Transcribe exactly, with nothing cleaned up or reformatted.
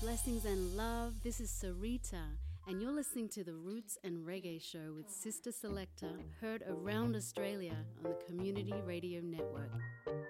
blessings and love. This is Sarita, and you're listening to the Roots and Reggae Show with Sister Selector, heard around Australia on the Community Radio Network.